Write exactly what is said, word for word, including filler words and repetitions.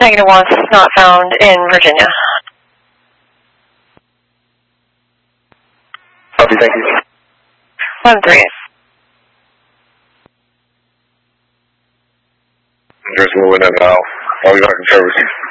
Negative one, not found in Virginia. Copy, thank you. One three. Just moving up now. I'll be back in service.